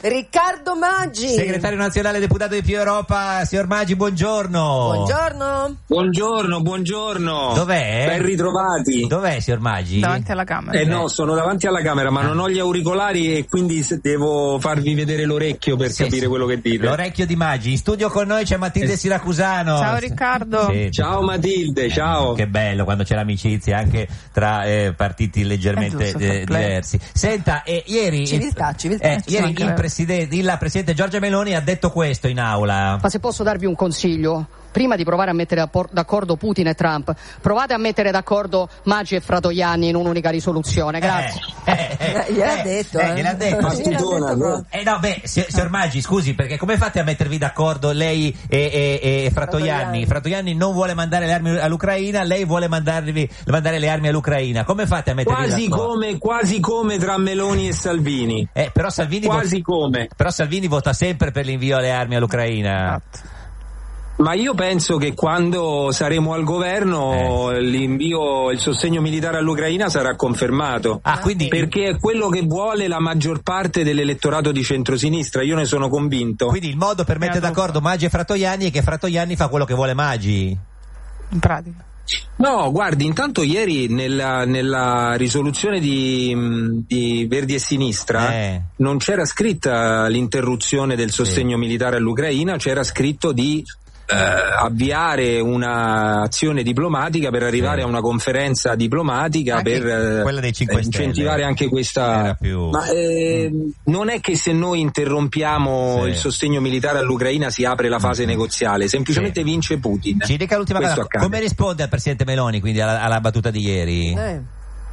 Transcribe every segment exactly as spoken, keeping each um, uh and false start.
Riccardo Maggi, segretario nazionale deputato di Più Europa. Signor Maggi, buongiorno. Buongiorno. Buongiorno, buongiorno. Dov'è? Ben ritrovati. Dov'è, signor Maggi? Davanti alla camera. Eh no, sono davanti alla camera, ma non ho gli auricolari e quindi devo farvi vedere l'orecchio per sì, capire sì. quello che dite. L'orecchio di Maggi. In studio con noi c'è Matilde eh. Siracusano. Ciao Riccardo. Sì. Ciao Matilde, Eh, ciao. Che bello quando c'è l'amicizia anche tra eh, partiti leggermente giusto, eh, diversi. Senta, eh, ieri, Civiltà, civiltà. eh, ieri il presidente, il presidente Giorgia Meloni ha detto questo in aula. Ma se posso darvi un consiglio, prima di provare a mettere d'accordo Putin e Trump, provate a mettere d'accordo Maggi e Fratoianni in un'unica risoluzione, grazie. Eh, eh, eh, Eh, gliel'ha eh, detto, eh, eh. gliel'ha detto. Gliel'ha detto proprio. Eh no, beh, si- signor Maggi, scusi, perché come fate a mettervi d'accordo lei e, e, e Fratoianni? Fratoianni. Fratoianni non vuole mandare le armi all'Ucraina, lei vuole mandarvi, mandare le armi all'Ucraina. Come fate a mettervi Quasi d'accordo? come, quasi come tra Meloni e Salvini. Eh, però Salvini Quasi vota, come. però Salvini vota sempre per l'invio alle armi all'Ucraina. Ma io penso che quando saremo al governo Eh. l'invio, il sostegno militare all'Ucraina sarà confermato. Ah, quindi Perché è quello che vuole la maggior parte dell'elettorato di centrosinistra, io ne sono convinto. Quindi il modo per mettere tutto. d'accordo Maggi e Fratoianni è che Fratoianni fa quello che vuole Maggi. In pratica. No, guardi, intanto ieri nella, nella risoluzione di, di Verdi e Sinistra Eh. non c'era scritta l'interruzione del sostegno militare all'Ucraina, c'era scritto di eh, avviare un'azione diplomatica per arrivare Sì. a una conferenza diplomatica Anche per eh, quella dei cinque Stelle. incentivare anche questa. Era più- Ma eh, non è che se noi interrompiamo Sì. il sostegno militare all'Ucraina si apre la fase negoziale, semplicemente Sì. vince Putin. Ci dica l'ultima Questo cosa, accade. come risponde al presidente Meloni quindi alla, alla battuta di ieri? Eh.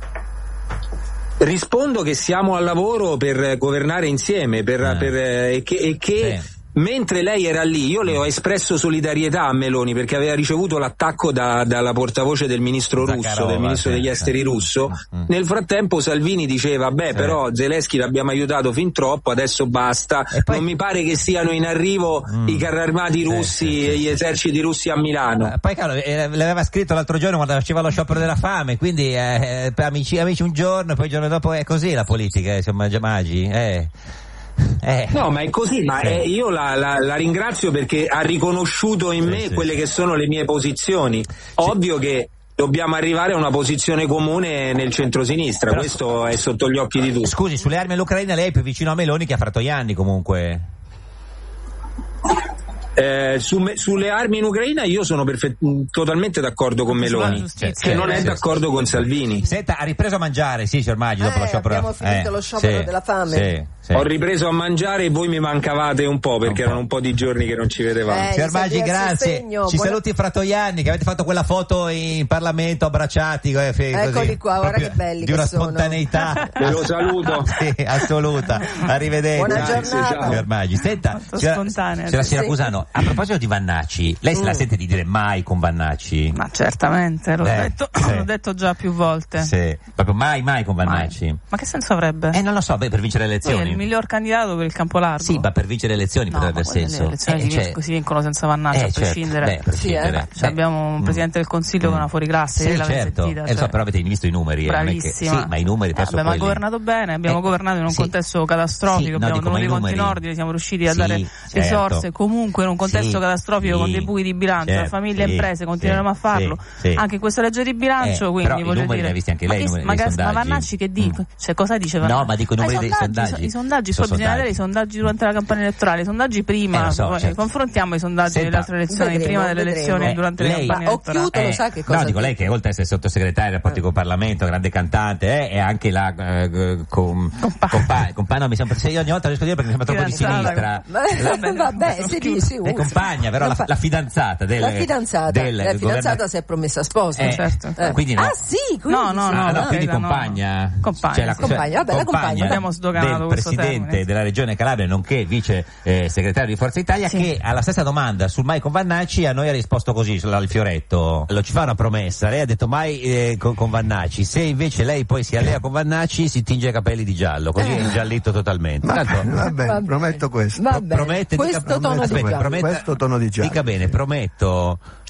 Rispondo che siamo al lavoro per governare insieme per, Eh. per, eh, e che, e che Sì. mentre lei era lì io le ho espresso solidarietà a Meloni perché aveva ricevuto l'attacco da, dalla portavoce del ministro russo, Zakharova, del ministro sì, degli esteri sì. russo. Mm. Nel frattempo Salvini diceva beh Sì. però Zelensky l'abbiamo aiutato fin troppo, adesso basta, E poi- non mi pare che siano in arrivo Mm. i carri armati Sì, russi sì, sì, e gli sì. eserciti russi a Milano. Eh, Poi caro, eh, l'aveva scritto l'altro giorno quando faceva lo sciopero della fame, quindi eh, per amici, amici un giorno e poi il giorno dopo è così la politica, eh, insomma, Maggi. Eh. Eh. No, ma è così, ma Sì. eh, io la, la, la ringrazio perché ha riconosciuto in Sì, me sì, quelle sì. che sono le mie posizioni. Ovvio che dobbiamo arrivare a una posizione comune nel centrosinistra, Però- questo è sotto gli occhi di tutti. Scusi, sulle armi all'Ucraina lei è più vicino a Meloni che a Fratoianni comunque. Eh, su me- sulle armi in Ucraina io sono perfett- totalmente d'accordo con Sulla Meloni, giustizia. che non è Sì, sì, d'accordo con Salvini. Senta, ha ripreso a mangiare, sì, signor Maggi, dopo Eh, lo sciopero. abbiamo finito lo sciopero sì, della fame. Sì, sì. Ho ripreso a mangiare e voi mi mancavate un po' perché Un po'. erano un po' di giorni che non ci vedevamo. Eh, Signor gli Maggi, serve il grazie. sostegno. Ci Buona- saluti Fratoianni, che avete fatto quella foto in Parlamento abbracciati. eh, così, Eccoli qua, guarda proprio che belli Di che una sono. spontaneità. Ve lo saluto. Sì, assoluta. Arrivederci. Buona Grazie, giornata. ciao. Signor Maggi, senta, Molto signora, spontanea. signora Sì. Siracusano, a proposito di Vannacci, lei se la Mm. sente di dire mai con Vannacci? Ma certamente, l'ho, Eh, detto, sì. l'ho detto già più volte. Sì, proprio mai, mai con Vannacci. Mai. Ma che senso avrebbe? Eh, non lo so, beh, per vincere le Lui è elezioni. il miglior candidato per il campo largo. Sì, ma per vincere le elezioni No, potrebbe ma aver quelle senso. le elezioni Eh, si, cioè- vincono- si vincono senza Vannacci, eh, a certo, prescindere. beh, a prescindere. Sì, eh. Beh, Cioè, abbiamo un mm. presidente del Consiglio che è una fuoriclasse, Sì, lei l'avete certo. sentita, Eh, lo so, cioè. però avete visto i numeri. eh, non è che- Bravissima. Sì, ma i numeri Eh, adesso vabbè, ma ha poi li- governato bene, abbiamo Eh, governato in un sì. contesto catastrofico, Sì, no, abbiamo dico, ma tenuto i i conti in numeri- ordine, siamo riusciti a Sì, dare certo. risorse comunque in un contesto Sì, catastrofico sì, con dei buchi di bilancio, certo, le famiglie e sì, imprese continueremo sì, a farlo. sì, sì. Anche in questa legge di bilancio, Eh, quindi però i voglio numeri dire. li ha visti anche Ma lei, i che- numeri ma dei che- ma sondaggi. Vannacci che dice? Mm. Cioè, cosa dice No, Vannacci? ma dico i numeri Ah, dei sondaggi. I sondaggi, Sono poi bisogna vedere sondaggi. i sondaggi durante la campagna elettorale, i sondaggi prima, Eh, lo so, poi certo. confrontiamo i sondaggi Senta, delle altre elezioni, vedremo, prima delle vedremo. elezioni e Eh, durante lei- le campagne Ma elettorali. Occhiuto lo sa che cosa No, dico lei dice. che oltre a essere sottosegretaria ai rapporti col Parlamento, grande cantante, eh, è anche la eh, com, Compa- compa- compagna, no, mi sembra, se io ogni volta riesco a dire perché mi sembra troppo di Fidanzata. sinistra. Ma- Vabbè, si dice. È compagna, però la, la fidanzata del La fidanzata, del la fidanzata governo- si è promessa sposa. Eh, certo. Eh. quindi no. Ah sì, quindi No, no, sì. no, Ah, no, no, quindi no, no. compagna, Compagna, Cioè, la- sì. cioè, Compagna, vabbè, la compagna. Abbiamo sdoganato del questo presidente termine. della regione Calabria, nonché vice eh, segretario di Forza Italia, Sì. che alla stessa domanda sul mai con Vannacci a noi ha risposto così, al fioretto. Lo ci fa una promessa, lei ha detto mai eh, con, con Vannacci, se invece lei poi si allea con Vannacci si tinge i capelli di giallo, così è ingiallito totalmente. Ma, Tanto, va bene, Va prometto questo. Va bene. promette, Questo dica, tono di aspetta, giallo. prometta- Questo tono di giallo. dica bene, prometto.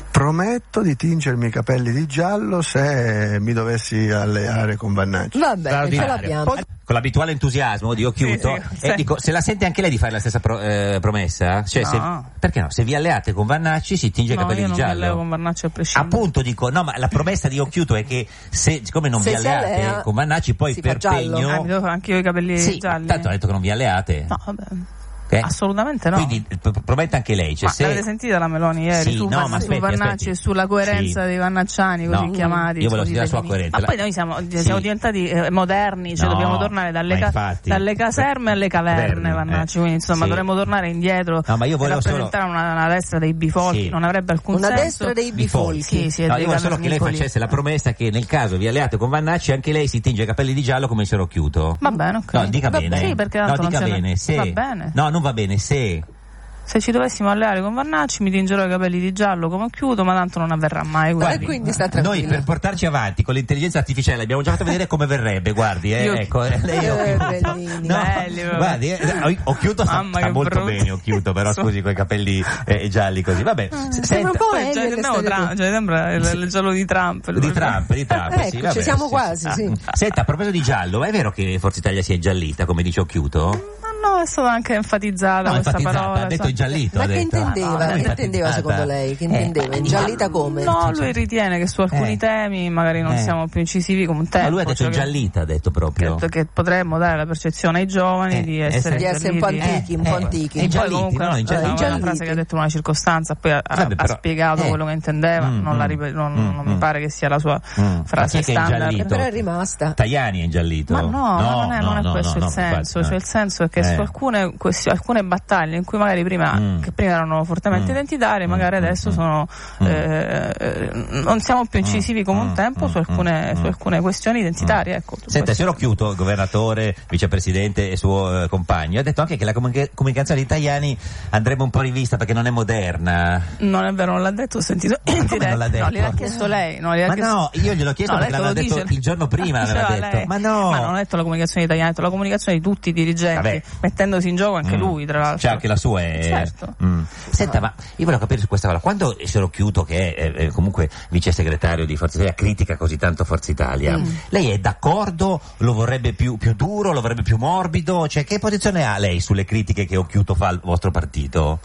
Prometto di tingermi i capelli di giallo se mi dovessi alleare con Vannacci. Va bene, ce l'abbiamo. Poi, con l'abituale entusiasmo di Occhiuto, Sì, sì, e sì. dico, se la sente anche lei di fare la stessa pro- eh, promessa? Cioè, No. se, perché no? Se vi alleate con Vannacci si tinge i No, capelli io di non mi giallo. alleo con Vannacci a prescindere. Appunto dico, no, ma la promessa di Occhiuto è che se, siccome non Se vi si alleate allea, con Vannacci, poi si fa per giallo. pegno. Ah, mi devo fare anche io i capelli Sì, gialli? tanto ha detto che non vi alleate. No, vabbè. Eh? Assolutamente no. Quindi p- promette anche lei. Cioè, Ma se... l'avete sentita la Meloni ieri Sì, su, no, Van- ma su aspetti, Vannacci aspetti. e sulla coerenza Sì. dei vannacciani così No, chiamati? io volevo così sentire la sua definiti. coerenza. Ma poi noi siamo, Sì. siamo diventati eh, moderni, cioè No, dobbiamo tornare dalle, ma ca- infatti. dalle caserme alle caverne, Caverne, Vannacci, eh. quindi insomma Sì. dovremmo tornare indietro No, ma io e volevo rappresentare solo- una, una destra dei bifolchi, Sì. non avrebbe alcun Una senso. destra dei bifolchi. Sì, sì, e No, dei io volevo solo che lei cavernicoli. facesse la promessa che nel caso vi alleate con Vannacci anche lei si tinge i capelli di giallo come il signor Occhiuto. Va bene, ok. No, dica Va bene. bene, sì, perché no, tanto non dica ce ne- bene. Se... Va bene. No, non va bene. Se... Se ci dovessimo alleare con Vannacci mi tingerò i capelli di giallo come Occhiuto, ma tanto non avverrà mai. E Guardi. quindi sta tranquillo. Noi per portarci avanti con l'intelligenza artificiale abbiamo già fatto vedere come verrebbe, guardi, eh, Io- ecco, eh, lei è Eh, Occhiuto. bellini. No, Belli, vabbè. guardi, eh, Occhiuto sta, Mamma, sta che molto brutto. bene Occhiuto, però scusi con i capelli eh, gialli così. Vabbè, s- Sembra un senta- po' Poi Elio già che sembrava stai Trump, cioè, sembra il, il giallo di Trump. di Trump, di Trump, Ecco, sì, ci vabbè, siamo sì, quasi, sì. Senta, a proposito di giallo, è vero che Forza Italia si è ingiallita, come dice Occhiuto? Ma no, è stata anche enfatizzata No, questa enfatizzata, parola. ha detto so- ingiallito. Ma ha che detto. intendeva? Ah, no, Che enfatizzata. intendeva secondo lei? Che intendeva? Eh, Ingiallita come? No, lui ritiene che su alcuni Eh. temi magari non Eh. siamo più incisivi come un tempo. Ma lui ha detto cioè che- ingiallita, ha detto proprio. Che, che potremmo dare la percezione ai giovani Eh, di essere- essere, Di essere un po' ingialliti. antichi, un po' Eh, antichi. eh, E poi ingialliti, comunque no, no, ingialliti. è una Ingialliti. frase che ha detto in una circostanza, poi ha, Vabbè, ha però- spiegato eh. quello che intendeva, Mm, non, la mm, rip- non, mm, non mi mm. pare che sia la sua Mm. Ma frase chi è che è standard. ingiallito? Però è rimasta. Tajani è ingiallito. Ma no, ma non è, non è no, questo no, il no, senso, infatti, cioè no. il senso è che Eh. su alcune, questi- alcune battaglie in cui magari prima, Mm. che prima erano fortemente Mm. identitarie, magari Mm, adesso mm, sono, mm. eh, eh, non siamo più incisivi come un Mm, tempo mm, su alcune, mm, su alcune questioni identitarie. Ecco, Senta, questo- signor Occhiuto, governatore, vicepresidente e suo eh, compagno, ha detto anche che la comunica- comunicazione di Tajani andrebbe un po' rivista perché non è moderna. Non è vero, non l'ha detto, ho sentito in come diretta. non l'ha detto? No, gliel'ha chiesto lei. No, gliel'ha Ma chiesto... no, io gliel'ho chiesto No, perché lei l'aveva te lo detto dice. il giorno prima, l'aveva Diceva detto. lei. Ma no, Ma non ho letto la comunicazione di Tajani, ho letto la comunicazione di tutti i dirigenti, Vabbè. mettendosi in gioco anche Mm. lui, tra l'altro. C'è anche la sua. È... Certo. Mm. Senta, ma io volevo capire su questa cosa. Quando il signor Occhiuto, che è, è comunque vice segretario di Forza Italia, critica così tanto Forza Italia, Mm. lei è d'accordo? Lo vorrebbe più, più duro? Lo vorrebbe più morbido? Cioè, che posizione ha lei sulle critiche che Occhiuto fa al vostro partito?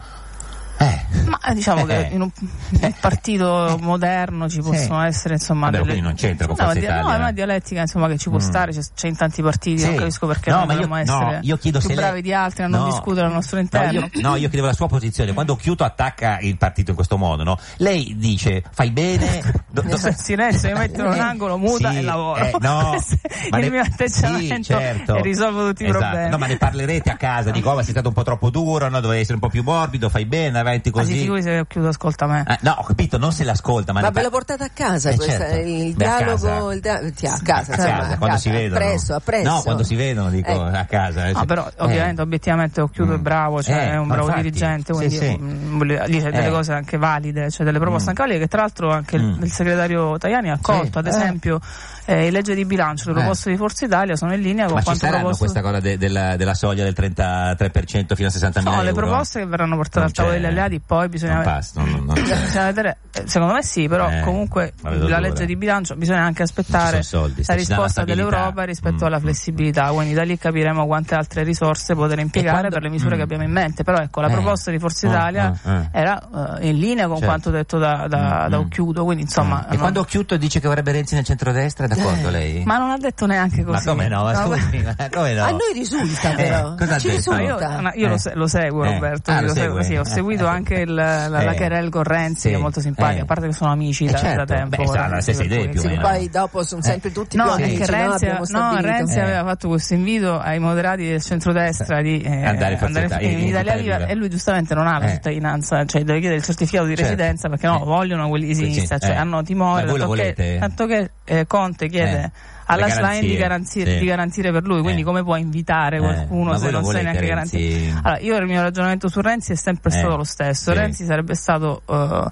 Eh. Ma eh, diciamo che Eh. in un, in un partito moderno ci possono essere insomma Vabbè, delle... quindi non c'entra con no, Forza di- Italia. no, è una dialettica insomma che ci può Mm. stare, c'è, c'è in tanti partiti, Sì. non capisco perché No, noi ma io- dobbiamo no, essere io chiedo più se lei- bravi di altri a non No. discutere al nostro No interno. io, no, io chiedevo la sua posizione. Quando Occhiuto attacca il partito in questo modo, no? Lei dice, fai bene... do- do- Sto in silenzio, mi metto in un Eh, angolo, muta sì, e lavoro. eh, no, Questo è ma il ne- mio atteggiamento sì, certo. e risolvo tutti i Esatto. problemi. No, ma ne parlerete a casa, dico, oh, ma sei stato un po' troppo duro, no? Dovevi essere un po' più morbido, fai bene, avanti Ma si così. figuri se Occhiuto ascolta me. Eh, no, ho capito, non se l'ascolta, ma, Ma ne ve par- lo portate a casa Eh, questa, certo. il Beh, a dialogo, casa. il dia- sì, a a casa, casa, insomma, a quando casa, si vedono. appresso, appresso. No, quando si vedono, dico, Eh. a casa. eh, No, sì. però Eh. ovviamente obiettivamente Occhiuto è bravo, cioè Eh, è un ma bravo infatti, dirigente, sì, quindi sì. mm, voglio- dice delle Eh. cose anche valide, cioè delle proposte Mm. anche valide che tra l'altro anche il, Mm. il segretario Tajani ha accolto, Sì. ad Eh. esempio eh, in legge di bilancio le Eh. proposte di Forza Italia sono in linea con Ma ci quanto saranno proposto. questa cosa de- della, della soglia del trentatré per cento fino a sessantamila No, euro? le proposte che verranno portate Non al tavolo c'è- degli alleati poi bisogna non passa, non- non- non c'è. bisogna vedere, eh, secondo me sì, però Eh, comunque la vedo la dura. legge di bilancio bisogna anche aspettare Non ci sono soldi, sta- la ci dà la risposta stabilità. dell'Europa rispetto Mm. alla flessibilità, quindi da lì capiremo quante altre risorse poter impiegare quando- per le misure mm. che abbiamo in mente, però ecco la Eh. proposta di Forza Oh, Italia oh, eh. era eh, in linea con Certo. quanto detto da, da, Mm, da mm. Occhiuto, quindi insomma E non- quando Occhiuto dice che vorrebbe Renzi nel centrodestra, è d'accordo lei? ma non ha detto neanche così. Ma come no? Ma No, scusi, ma come no? A noi risulta Eh, però, cosa ha ci detto? No, io risulta. no, io lo, Eh. se- lo seguo Eh. Roberto, Ah, sì, lo lo seguo, segue? sì, ho Eh. seguito anche il, la, la Eh. querel con Renzi, Sì. che è molto simpatica, Eh. a parte che sono amici Eh, da, certo. da tempo. Beh, sarà la Renzi, stessa per idea cui- più o Sì, meno. poi dopo sono sempre tutti No, più perché amici, no? Renzi, Abbiamo no, stabilito. Renzi Eh. aveva fatto questo invito ai moderati del centrodestra di eh, Andare in Forza andare Italia, in in Italia Italia Viva Viva. e lui giustamente non ha la Eh. cittadinanza, cioè deve chiedere il certificato di Certo. residenza perché no, Eh. vogliono quelli di Sì, sinistra, sì, cioè eh. hanno timore, Ma voi lo tanto che, volete? tanto che eh, Conte chiede Eh. alla Le Schlein di, garanzie, garanzire, sì. di garantire per lui, quindi Eh. come può invitare Eh. qualcuno Ma se voi lo non sai volete, neanche Renzi? garantire? Allora, io il mio ragionamento su Renzi è sempre Eh. stato lo stesso, Sì. Renzi sarebbe stato eh,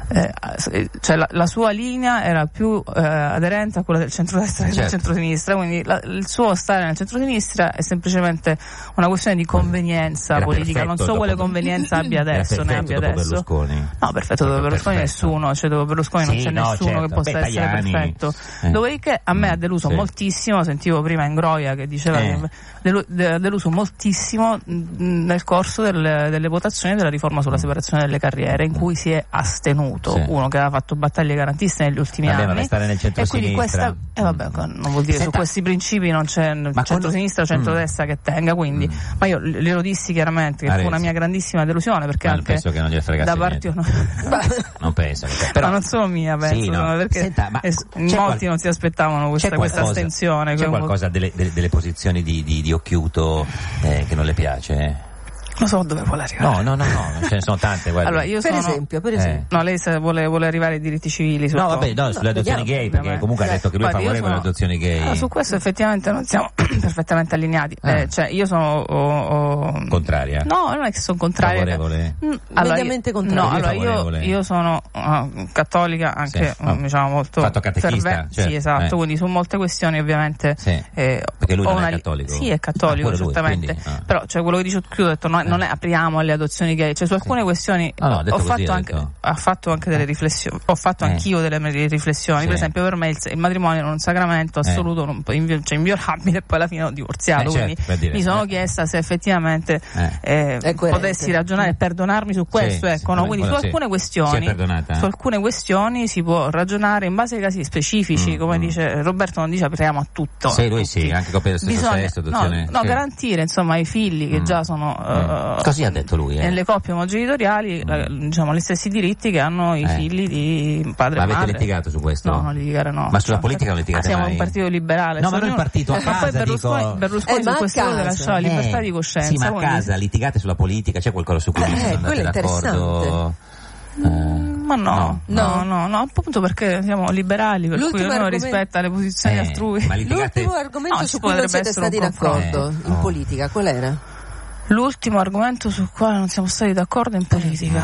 Eh, cioè la, la sua linea era più eh, aderente a quella del centrodestra che certo. del centrosinistra, quindi la, il suo stare nel centrosinistra è semplicemente una questione di convenienza era politica, non so dopo, quale convenienza abbia adesso, ne abbia dopo adesso. Berlusconi. No, perfetto, dopo Berlusconi perfetto. nessuno, cioè dopo Berlusconi sì, non c'è no, nessuno certo. che possa Beh, essere Tajani. perfetto. Eh. Dopodiché a me ha deluso sì. moltissimo, sentivo prima Ingroia che diceva Eh. che delu- de- deluso moltissimo mh, nel corso delle, delle votazioni della riforma sulla separazione delle carriere, in cui si è astenuto, Sì. uno che aveva fatto battaglie garantiste negli ultimi Vabbè, ma anni, restare nel e quindi centrosinistra. questa eh, vabbè, non vuol dire Senta, su questi principi non c'è quando- centrosinistra o centrodestra mm. che tenga, quindi Mm. ma io glielo dissi chiaramente che Arezzo. fu una mia grandissima delusione, perché Ma non anche penso che non gliene fregasse da parte niente. non penso che... però ma non solo mia, penso, Sì, no. perché Senta, ma es- c'è molti qual- non si aspettavano questa, c'è questa qualcosa- astensione. c'è che- qualcosa delle, delle, delle posizioni di, di, di Occhiuto eh, che non le piace? eh? Non so dove vuole arrivare. No, no, no, no, ce ne sono tante, guarda. Allora, io Per sono... esempio, per Eh. esempio. No, lei se vuole, vuole arrivare ai diritti civili. No, sotto- vabbè, no, sulle adozioni vediamo, gay, perché vabbè. comunque ha detto che lui è Guardi, io favorevole alle sono- adozioni gay. Ah, su questo effettivamente non siamo perfettamente allineati. Ah. Eh, cioè, io sono o- o- Contraria? No, non è che sono contraria. Favorevole? Mm, allora, Mediamente io- contraria. No, Lui è allora io, favorevole? io sono uh, cattolica, anche Sì. Ah. mm, diciamo molto Fatto catechista, ferve- certo. Sì, esatto, Eh. quindi su molte questioni ovviamente Sì. eh, Perché lui ho non è una li- cattolico? Sì, è cattolico, Ah, pure lui, certamente. quindi, ah. Però cioè quello che dice Chiudo, ho detto no, non è apriamo alle adozioni gay, cioè su alcune questioni No, no, ha ho, detto ho così, fatto ha anche detto. ho fatto anche delle riflessioni, ho fatto Eh. anch'io delle mie riflessioni, Sì. per esempio per me il, il matrimonio è un sacramento assoluto, non- invio- cioè inviolabile, e poi alla fine ho divorziato, Eh, certo, quindi per dire. mi sono Eh. chiesta se effettivamente Eh. eh, È coerente. potessi ragionare e perdonarmi su questo, Sì, ecco, sì, no? vabbè, Quindi su quello sì. alcune Si è questioni perdonata? su alcune questioni si può ragionare in base ai casi specifici, Mm, come mm. dice Roberto, non dice apriamo a tutto. Sì, a lui tutti. sì, anche coppie del stesso Bisogna- sesso, no, adozione- no, sì. garantire insomma ai figli che Mm. già sono Mm. eh, Così ha detto lui, eh. nelle coppie omogenitoriali la- diciamo gli stessi diritti che hanno i Eh. figli di padre Ma e avete madre. litigato su questo? No, non litigare no. Ma sulla Cioè, politica non litigate ah, siamo mai? un partito liberale. No, cioè, ma noi il ognuno- partito a ma poi casa, Berlusconi, dico- Berlusconi Eh, su ma a queste cose casa. lascia la libertà di coscienza. Sì, ma a quindi- casa litigate sulla politica, c'è qualcosa su cui Eh, non andate quello è d'accordo? Eh, Ma no, no, no, no, appunto perché siamo liberali, per cui L'ultimo ognuno argomento- rispetta le posizioni Eh, altrui. ma litigate... L'ultimo argomento No, su ci cui non potrebbe siete essere stati un confronto. d'accordo Eh, in no. politica, qual era? L'ultimo argomento sul quale non siamo stati d'accordo in politica.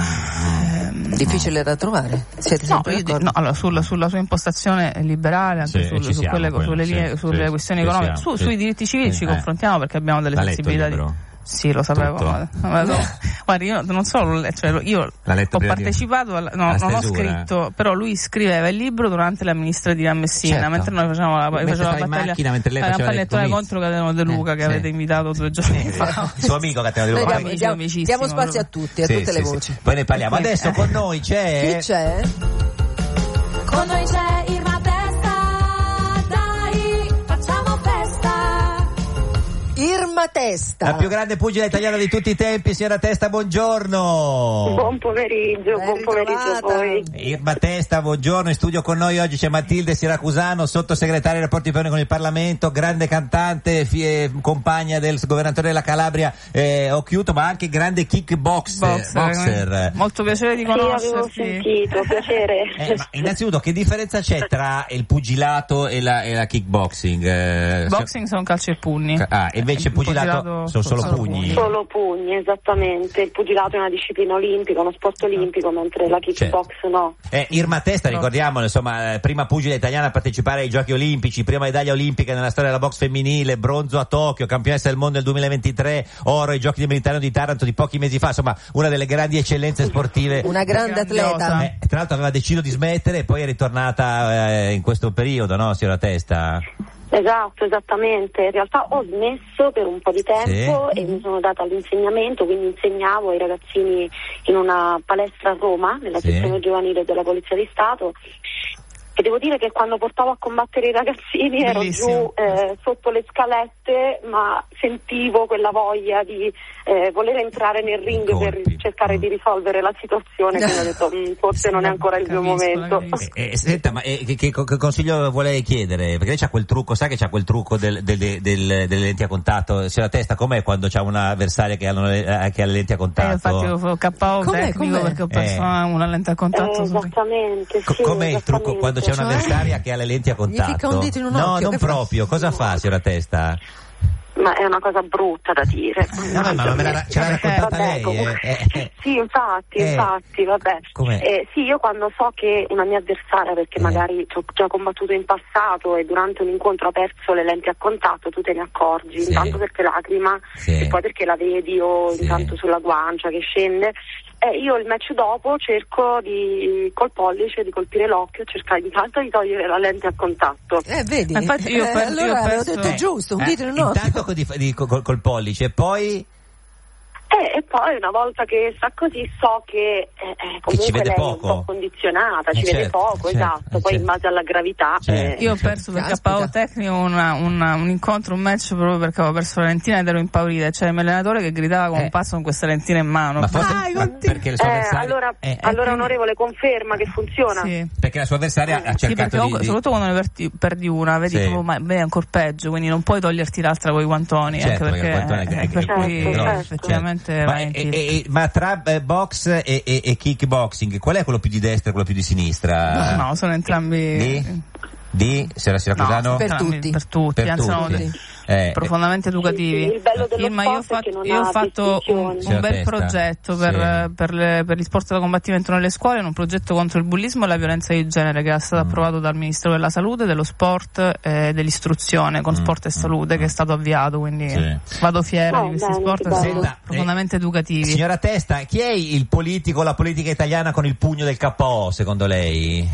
Ehm, Difficile da trovare. Siete No, sempre io di- d'accordo? no, allora sulla, sulla sua impostazione liberale, anche Sì, sul- ci su siamo, quelle, quello, sulle, sì, linee- sulle sì, questioni ci economiche, siamo, su- sì. sui diritti civili Sì, ci eh. confrontiamo perché abbiamo delle L'ha letto il sensibilità di... libro? Sì, lo sapevo. Tutto? Ma no, guardi, io non solo l'ho letto, cioè, io L'ha letto ho prima di- partecipato, alla- no, alla non ho stesura? scritto, però lui scriveva il libro durante l'amministrativa a Messina, Certo. mentre noi facevamo la, Mentre facevamo stava la in battaglia, macchina, mentre lei la faceva campagna le elettorale comizi. contro Cateno De Luca, Eh, che sì. avete invitato due giorni fa. Il suo amico Catena De Noi Luca. diamo, Amici, diamo- amicissimo, diamo spazio proprio. a tutti, a Sì, tutte sì, le sì. voci. Poi ne parliamo. Quindi- Adesso con noi c'è... Chi c'è? Con noi c'è Irma Testa, dai, facciamo festa. Irma Testa. La più grande pugile italiana di tutti i tempi, signora Testa, buongiorno. Buon pomeriggio, Ben buon pomeriggio a ritrovata. voi. Irma Testa, buongiorno. In studio con noi oggi c'è Matilde Siracusano, sottosegretaria ai rapporti per con il Parlamento, grande cantante, fi- eh, compagna del governatore della Calabria eh, Occhiuto, ma anche grande kickboxer. Boxer, boxer. Molto piacere di Sì, avevo conoscerti. sentito, piacere. Eh, ma innanzitutto, che differenza c'è tra il pugilato e la, e la kickboxing? Eh, Boxing sono calci e pugni. Ah, invece Il pugilato sono solo pugni. Solo pugni, esattamente. Il pugilato è una disciplina olimpica, uno sport olimpico, mentre la kickbox no. Eh, Irma Testa, ricordiamolo, insomma, eh, prima pugile italiana a partecipare ai Giochi Olimpici, prima medaglia olimpica nella storia della box femminile, bronzo a Tokyo, campionessa del mondo nel duemilaventitré, oro ai Giochi del Mediterraneo di Taranto di pochi mesi fa, insomma, una delle grandi eccellenze sportive. Una grande atleta. Eh, tra l'altro aveva deciso di smettere e poi è ritornata eh, in questo periodo, no, signora Testa? Esatto, esattamente. In realtà ho smesso per un po' di tempo Sì. e mi sono data all'insegnamento, quindi insegnavo ai ragazzini in una palestra a Roma, nella Sì. sezione giovanile della Polizia di Stato. E devo dire che quando portavo a combattere i ragazzini ero Bellissimo. giù eh, sotto le scalette, ma sentivo quella voglia di eh, voler entrare nel ring per Colpi. cercare Mm. di risolvere la situazione, quindi ho detto "Mm, forse non è ancora il mio Capisco, momento". capisco. Eh, eh, senta, ma eh, che, che- che consiglio vuole chiedere? Perché lei c'ha quel trucco, sa che c'ha quel trucco del, del- del- delle lenti a contatto? Signora Testa, com'è quando c'ha una avversaria che, hanno le- eh, che ha le lenti a Eh, contatto? infatti io ho K O Com'è, tecnico com'è? perché ho perso Eh. una lente a contatto. Eh, su- esattamente, Co- sì, com'è il trucco esattamente. quando c'è Cioè? un'avversaria che ha le lenti a contatto? ficca un dito in un no, occhio, non che fa? proprio. Cosa fa, signora Testa? ma è una cosa brutta da dire. No, ma, ma me la, ce l'ha raccontata Vabbè, lei? comunque- Eh, eh. Sì, infatti, Eh. infatti, vabbè. Com'è? Eh, sì, io quando so che una mia avversaria, perché Eh. magari ci ho già combattuto in passato e durante un incontro ha perso le lenti a contatto, tu te ne accorgi, Sì. intanto perché lacrima Sì. e poi perché la vedi o Sì. intanto sulla guancia che scende. E io il match dopo cerco di col pollice di colpire l'occhio, cercare intanto di togliere la lente a contatto. Eh, vedi? Ma infatti io Eh, per- io allora ho avevo perso- detto giusto, un Eh, dito in un occhio. intanto con di- di- col, col pollice, e poi Eh, e poi una volta che sta così so che eh, eh, Che ci comunque vede lei è poco. un po' condizionata, Eh, ci vede certo, poco, certo, esatto, eh, poi in certo. base alla gravità. Certo. eh, Io ho perso per Caspita. K O tecnico una, una, un incontro, un match proprio perché avevo perso la lentina ed ero impaurita. C'era il mio allenatore che gridava con Eh. un passo con questa lentina in mano. ma forse Dai, ma continua. perché il suo eh, avversario allora, eh, allora quindi- onorevole conferma che funziona. Sì. perché la sua avversaria ha Sì, cercato perché di, comunque, di- soprattutto quando ne perdi, perdi una, vedi Sì. proprio, ma beh, è ancora peggio, quindi non puoi toglierti l'altra con i guantoni, Certo, anche perché perché, il guantone è- eh, è- per è- cui certo, certo. effettivamente ma, vai e- in tilt. e- e- ma tra eh, box e, e, e kickboxing qual è quello più di destra e quello più di sinistra? No, sono entrambi Di? Di? Signora Siracusano? no, Per entrambi- tutti. per tutti, Per anzi sono tutti. de- Eh, profondamente educativi. Sì, sì, il bello dello Irma, io ho sport è fatto, che non io ho ha fatto un, distinzioni. Signora un bel Testa. progetto per, Sì. per, le- per gli sport da combattimento nelle scuole, un progetto contro il bullismo e la violenza di genere che è stato Mm. approvato dal Ministero della Salute, dello Sport e dell'istruzione con Mm, Sport e Salute mm, che è stato avviato, quindi Sì. vado fiera Oh, di questi bene, sport che che sono bello. Senta, profondamente educativi. Signora Testa, chi è il politico, la politica italiana con il pugno del K O secondo lei?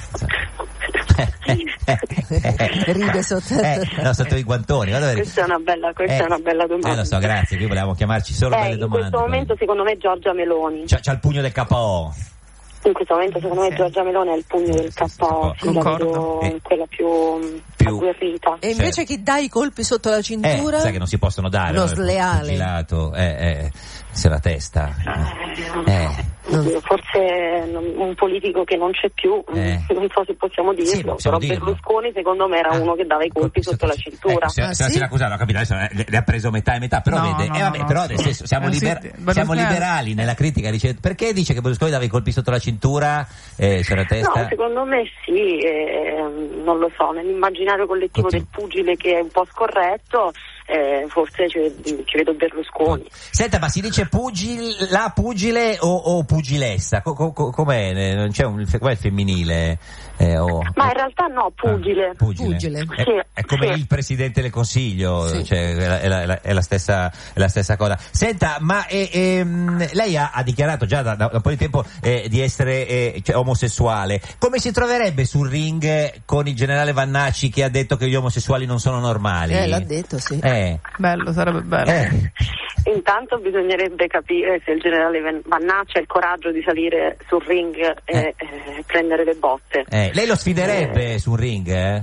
Ride sotto. Eh, no, sotto i guantoni. Guarda, Questa è una bella, questa eh, è una bella domanda. Eh, lo so, grazie, qui volevamo chiamarci solo Eh, belle in domande. questo momento secondo me Giorgia Meloni. C'ha, c'ha il pugno del K O. In questo momento secondo me Sì. Giorgia Meloni è il pugno del K O, sì, la Concordo. vedo Eh. quella più, Più- agguerrita. E invece Certo. chi dà i colpi sotto la Eh, cintura? sai che non si possono dare. Lo no? sleale. Pugilato, eh, eh, se la testa. Eh. Oddio, forse non- un politico che non c'è più, Eh. non so se possiamo dirlo, Sì, possiamo però dirlo. Berlusconi secondo me era Ah, uno che dava i colpi sotto la cintura. Eh, se, Ah, se la sì? Siracusano, ho capito, adesso le, le ha preso metà e metà, però No, vede, no, eh, vabbè, no, però no. nel senso, siamo, Eh, sì, liber- Berlusconi- siamo liberali nella critica, dice, perché dice che Berlusconi dava i colpi sotto la cintura, eh, signora Testa? No, secondo me sì, eh, non lo so, nell'immaginario collettivo Ottimo. del pugile che è un po' scorretto, eh, forse ci, ci vedo Berlusconi. Senta, ma si dice pugil, la pugile o, o pugilessa? Co- co- co- com'è? Eh, Non c'è un, com'è il femminile? Eh, o- Ma in realtà no, pugile. Ah, pugile. Pugile. È, Sì, è come sì. il presidente del consiglio, Sì. cioè, è, la, è la- è la stessa, è la stessa cosa. Senta, ma eh, ehm, lei ha, ha dichiarato già da, da un po' di tempo eh, di essere eh, cioè, omosessuale. Come si troverebbe sul ring con il generale Vannacci che ha detto che gli omosessuali non sono normali? Eh, l'ha detto, sì. Eh, Bello, sarebbe bello. eh. Intanto bisognerebbe capire se il generale Van- Vannacci ha il coraggio di salire sul ring e Eh. eh, prendere le botte. Eh, lei lo sfiderebbe sul ring, eh?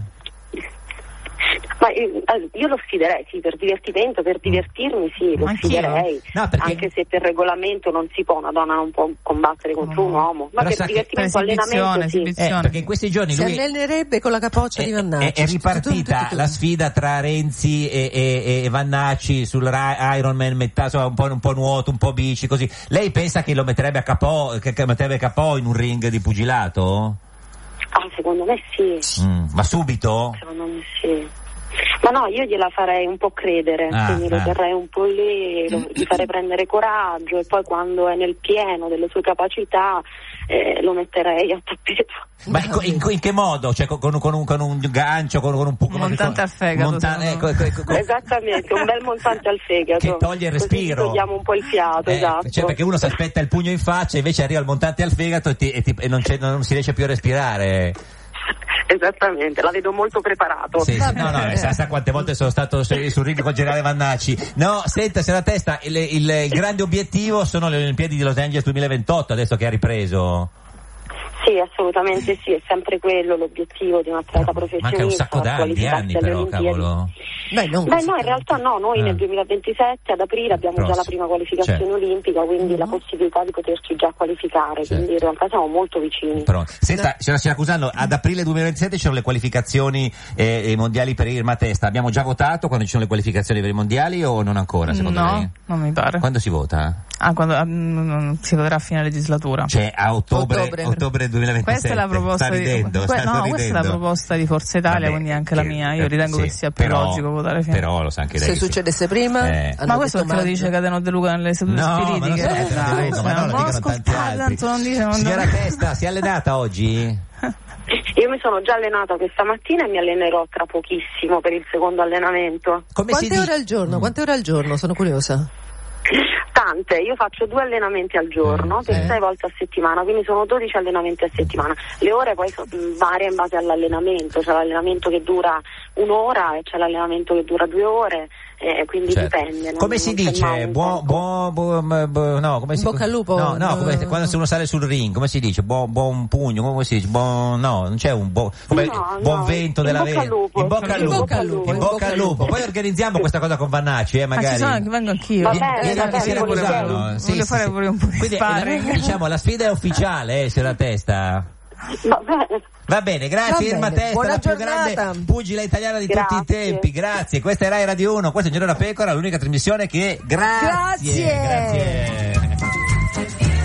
Ma eh, io lo sfiderei, sì, per divertimento, per divertirmi sì, lo Anch'io. sfiderei. No, perché- Anche se per regolamento non si può, una donna non può combattere contro un uomo. Ma Però per sa che- divertimento, per esibizione, allenamento sì. esibizione. Eh, perché in questi giorni Si lui allenerebbe con la capoccia di è, Vannacci. è- è ripartita la sfida tra Renzi e, e, e Vannacci sul Ra- Ironman, metà, insomma, un po', un po' nuoto, un po' bici, così. Lei pensa che lo metterebbe a capo, che, che metterebbe a capo in un ring di pugilato? Ah, secondo me sì. Mm, ma subito? Secondo me sì. Ma no, io gliela farei un po' credere, Ah, quindi lo ah. terrei un po' lì, lo- gli farei prendere coraggio e poi quando è nel pieno delle sue capacità eh, lo metterei a tappeto. Ma in, in- in che modo? Cioè con, con- con un, con un gancio, con, con un pu- Un montante al fegato, monta- secondo eh, co- co- co- Esattamente, un bel montante al fegato. che toglie il Così respiro. ci togliamo un po' il fiato, Eh, esatto. cioè perché uno si aspetta il pugno in faccia, invece arriva il montante al fegato e, ti- e ti- e non, c'è- non si riesce più a respirare. Esattamente, la vedo molto preparato. Sì, sì, no, no, sa, sa quante volte sono stato su- sul ring con generale Vannacci. No, senta, se la testa, il, il, il grande obiettivo sono le Olimpiadi di Los Angeles duemilaventotto, adesso che ha ripreso. Sì, assolutamente sì, è sempre quello l'obiettivo di un atleta professionista. Manca un sacco d'anni, qualificarsi anni alle però, Olimpiadi. cavolo. Beh, non Beh così no, in tanto. realtà no, noi Ah. nel duemilaventisette ad aprile abbiamo già la Prossimo. prima qualificazione Certo. olimpica, quindi la possibilità di poterci già qualificare, Certo. quindi in realtà siamo molto vicini. Pronto. Senta, signora Siracusano, ad aprile duemilaventisette ci sono le qualificazioni eh, mondiali per Irma Testa. Abbiamo già votato quando ci sono le qualificazioni per i mondiali o non ancora, secondo No, lei? non mi pare. Quando si vota? Ah, quando ah, mm, si vedrà a fine legislatura. Cioè a ottobre, Ottobre. ottobre duemilaventisette. Questa è la proposta sta ridendo, di sta que- no, sorridendo. questa è la proposta di Forza Italia, Vabbè, quindi anche la che- mia. Io eh, ritengo sì, che sia più però, logico votare fino. Però lo sa anche lei. Se che succedesse prima, Eh. hanno Ma questo detto perché lo maggio. dice Cateno De Luca nelle sedute No, ma non spiritiche? so che te lo dico, ma no, lo non dicono tanti ascoltare, altri. tanto non dice, non Signora Testa, si è allenata oggi? Io mi sono già allenata questa mattina e mi allenerò tra pochissimo per il secondo allenamento. Come si Quante dice? ore al giorno? Quante ore al giorno? Sono curiosa. Tante, io faccio due allenamenti al giorno per Eh. sei volte a settimana, quindi sono dodici allenamenti a settimana. Le ore poi so, mh, varia in base all'allenamento, c'è l'allenamento che dura un'ora e c'è l'allenamento che dura due ore, eh, quindi Certo. dipende. non- Come si non c'è mai dice? un Buon, tempo. buon, buon, buon- no, come si Bocca al lupo. No, no, come, Eh. quando uno sale sul ring, come si dice? Buon, buon pugno, come si dice? Buon, no, non c'è un buon, come, No, buon no, vento in della bocca al vita. lupo. In bocca al In lupo. bocca al lupo, In bocca al lupo. Poi organizziamo questa cosa con Vannacci, eh, Ma magari. ci sono che vengo anchio. Va Vieni- bene, vieni va anche bene, Sira volentieri. Posano. Sì, Voglio sì, fare sì. pure un po' di Quindi, sparring. eh, diciamo, la sfida è ufficiale, eh, signora Testa. Va bene. Va bene, grazie Va Irma bene. Testa, Buona la più giornata. grande pugila italiana di tutti i Grazie. tempi. Grazie, questa è Rai Radio uno, questa è Giorno da Pecora, l'unica trasmissione che grazie. Grazie. Grazie.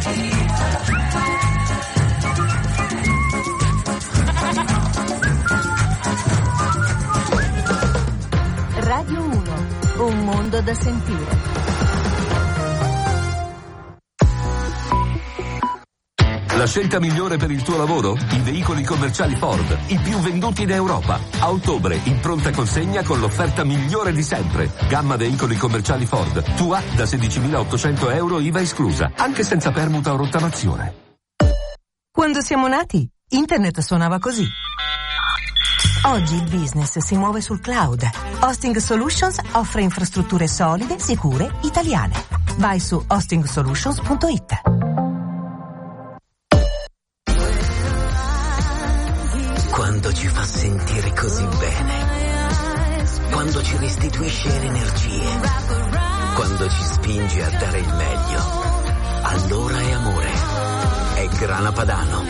Radio uno, un mondo da sentire. La scelta migliore per il tuo lavoro? I veicoli commerciali Ford, i più venduti in Europa. A ottobre, in pronta consegna con l'offerta migliore di sempre. Gamma veicoli commerciali Ford, tua da sedicimilaottocento euro I V A esclusa, anche senza permuta o rottamazione. Quando siamo nati, Internet suonava così. Oggi il business si muove sul cloud. Hosting Solutions offre infrastrutture solide, sicure, italiane. Vai su hosting solutions punto it. Quando ci fa sentire così bene, quando ci restituisce energie, quando ci spinge a dare il meglio, allora è amore, è Grana Padano.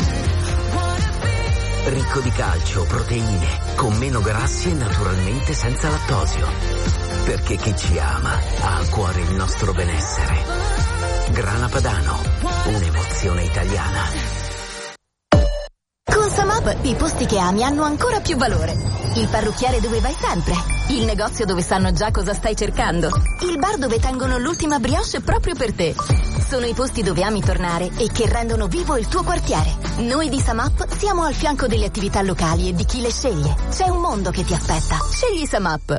Ricco di calcio, proteine, con meno grassi e naturalmente senza lattosio. Perché chi ci ama ha a cuore il nostro benessere. Grana Padano, un'emozione italiana. Con Samap i posti che ami hanno ancora più valore. Il parrucchiere dove vai sempre. Il negozio dove sanno già cosa stai cercando. Il bar dove tengono l'ultima brioche proprio per te. Sono i posti dove ami tornare e che rendono vivo il tuo quartiere. Noi di Samap siamo al fianco delle attività locali e di chi le sceglie. C'è un mondo che ti aspetta. Scegli Samap.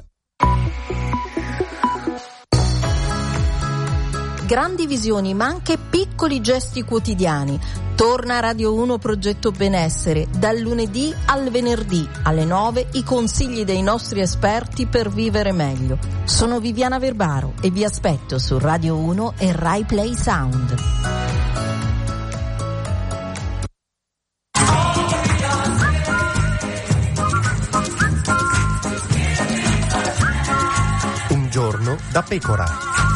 Grandi visioni, ma anche piccoli gesti quotidiani. Torna a Radio uno Progetto Benessere, dal lunedì al venerdì alle nove i consigli dei nostri esperti per vivere meglio. Sono Viviana Verbaro e vi aspetto su Radio uno e Rai Play Sound. Un giorno da pecora.